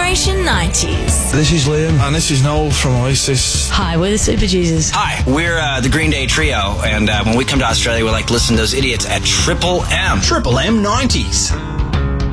Generation 90s. This is Liam. And this is Noel from Oasis. Hi, we're the Super Jesus. Hi, we're the Green Day Trio, and when we come to Australia, we like to listen to those idiots at Triple M. Triple M 90s.